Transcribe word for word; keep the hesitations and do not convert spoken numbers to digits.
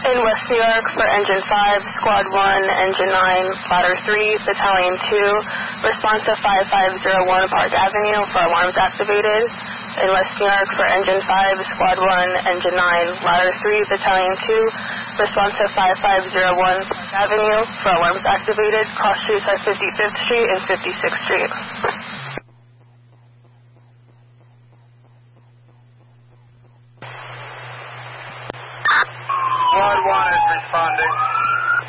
In West New York for Engine five, Squad one, Engine nine, Ladder three, Battalion two, response to five five zero one Park Avenue for alarms activated. In West New York for Engine five, Squad one, Engine nine, Ladder three, Battalion two, response to five five zero one Park Avenue for alarms activated. Cross streets at fifty-fifth Street and fifty-sixth Street. Squad one is responding.